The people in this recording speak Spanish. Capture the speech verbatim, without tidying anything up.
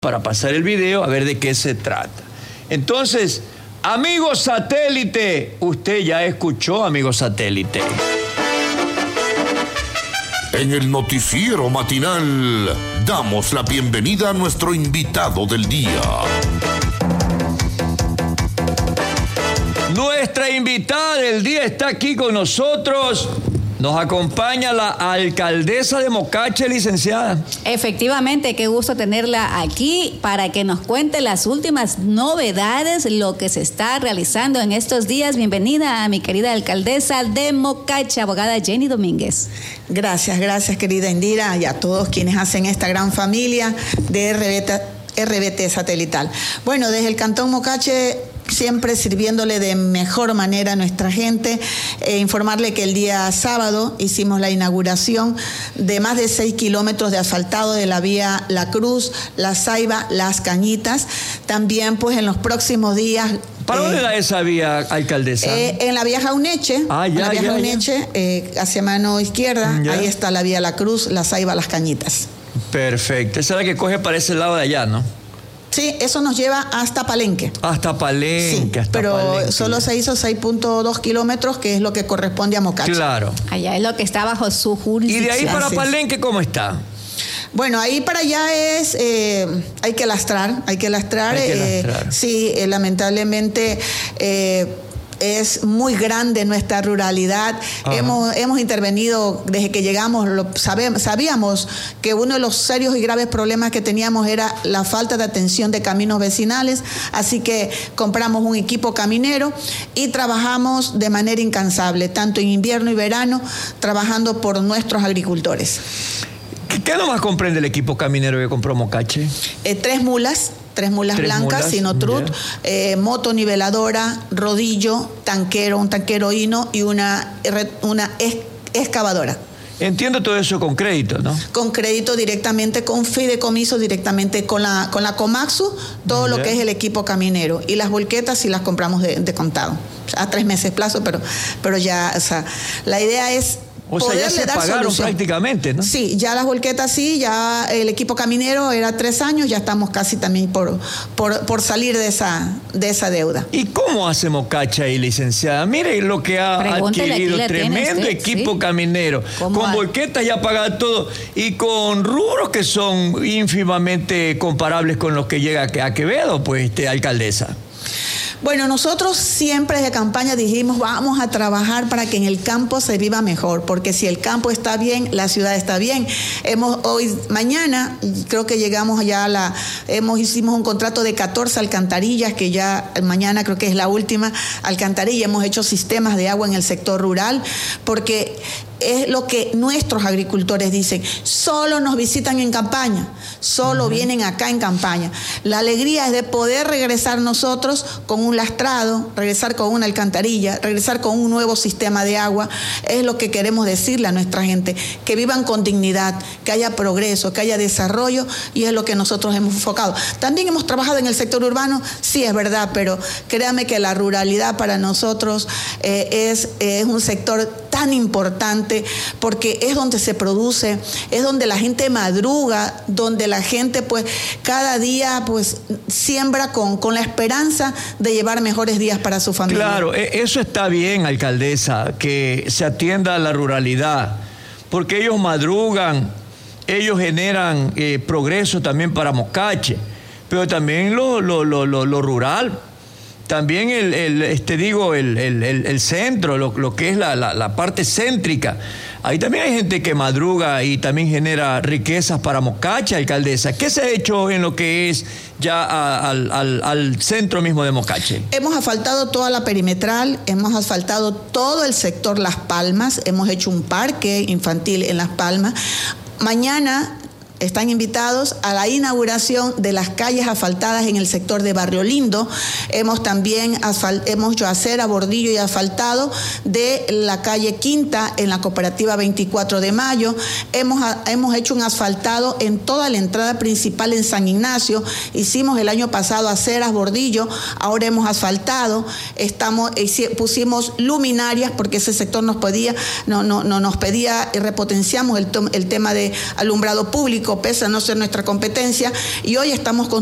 para pasar el video a ver de qué se trata. Entonces, amigo satélite, usted ya escuchó, amigo satélite. En el noticiero matinal damos la bienvenida a nuestro invitado del día. Nuestra invitada del día está aquí con nosotros. Nos acompaña la alcaldesa de Mocache, licenciada. Efectivamente, qué gusto tenerla aquí para que nos cuente las últimas novedades, lo que se está realizando en estos días. Bienvenida a mi querida alcaldesa de Mocache, abogada Jenny Domínguez. Gracias, gracias querida Indira y a todos quienes hacen esta gran familia de R B T, R B T Satelital. Bueno, desde el Cantón Mocache, siempre sirviéndole de mejor manera a nuestra gente, eh, informarle que el día sábado hicimos la inauguración de más de seis kilómetros de asfaltado de la vía La Cruz, La Ceiba, Las Cañitas. También pues en los próximos días... ¿Para eh, dónde da esa vía, alcaldesa? Eh, en la vía Jauneche, ah, ya, en la vía ya, Jauneche, ya. Eh, hacia mano izquierda, ya. Ahí está la vía La Cruz, La Ceiba, Las Cañitas. Perfecto, esa es la que coge para ese lado de allá, ¿no? Sí, eso nos lleva hasta Palenque. Hasta Palenque, sí, hasta pero Palenque. Solo se hizo seis punto dos kilómetros, que es lo que corresponde a Mocache. Claro. Allá es lo que está bajo su jurisdicción. ¿Y de ahí para Palenque cómo está? Bueno, ahí para allá es, eh, hay que lastrar, hay que lastrar. Hay que eh, lastrar. Sí, eh, lamentablemente... Eh, es muy grande nuestra ruralidad. Hemos, hemos intervenido desde que llegamos, lo, sabe, sabíamos que uno de los serios y graves problemas que teníamos era la falta de atención de caminos vecinales, así que compramos un equipo caminero y trabajamos de manera incansable, tanto en invierno y verano, trabajando por nuestros agricultores. ¿Qué nomás comprende el equipo caminero que compró Mocache? Eh, tres mulas. Tres mulas Tres blancas, mulas, Sinotrut, yeah. eh, moto niveladora, rodillo, tanquero, un tanquero hino y una, una es, excavadora. Entiendo todo eso con crédito, ¿no? Con crédito directamente, con fideicomiso directamente con la, con la Comaxu, todo yeah. lo que es el equipo caminero. Y las volquetas sí las compramos de, de contado, a tres meses plazo, pero, pero ya, o sea, la idea es... O sea, ya se pagaron solución. prácticamente, ¿no? Sí, ya las volquetas sí, ya el equipo caminero era tres años, ya estamos casi también por, por, por salir de esa, de esa deuda. ¿Y cómo hace Mocache ahí, licenciada? Mire lo que ha Pregúntele adquirido, tremendo equipo ¿sí? caminero, con ha? volquetas ya pagado todo, y con rubros que son ínfimamente comparables con los que llega a Quevedo, pues, este, alcaldesa. Bueno, nosotros siempre desde campaña dijimos vamos a trabajar para que en el campo se viva mejor, porque si el campo está bien, la ciudad está bien. Hemos hoy, mañana, creo que llegamos ya a la, hemos hicimos un contrato de catorce alcantarillas, que ya mañana creo que es la última alcantarilla. Hemos hecho sistemas de agua en el sector rural, porque es lo que nuestros agricultores dicen, solo nos visitan en campaña, solo uh-huh. vienen acá en campaña. La alegría es de poder regresar nosotros con un lastrado, regresar con una alcantarilla, regresar con un nuevo sistema de agua. Es lo que queremos decirle a nuestra gente, que vivan con dignidad, que haya progreso, que haya desarrollo, y es lo que nosotros hemos enfocado. También hemos trabajado en el sector urbano, sí es verdad, pero créame que la ruralidad para nosotros eh, es, eh, es un sector tan importante, porque es donde se produce, es donde la gente madruga, donde la gente pues cada día pues siembra con, con la esperanza de llevar mejores días para su familia. Claro, eso está bien, alcaldesa, que se atienda a la ruralidad, porque ellos madrugan, ellos generan eh, progreso también para Mocache, pero también lo, lo, lo, lo, lo rural. También el, el este digo el, el, el centro, lo, lo que es la, la, la parte céntrica. Ahí también hay gente que madruga y también genera riquezas para Mocache, alcaldesa. ¿Qué se ha hecho en lo que es ya a, al, al, al centro mismo de Mocache? Hemos asfaltado toda la perimetral, hemos asfaltado todo el sector Las Palmas, hemos hecho un parque infantil en Las Palmas. Mañana están invitados a la inauguración de las calles asfaltadas en el sector de Barrio Lindo. Hemos también asfalt, hemos hecho acera, bordillo y asfaltado de la calle Quinta en la cooperativa veinticuatro de mayo. Hemos, hemos hecho un asfaltado en toda la entrada principal en San Ignacio. Hicimos el año pasado aceras, bordillo, ahora hemos asfaltado. Estamos, pusimos luminarias porque ese sector nos pedía, no, no, no nos pedía, repotenciamos el, el tema de alumbrado público. México, pese a no ser nuestra competencia, y hoy estamos con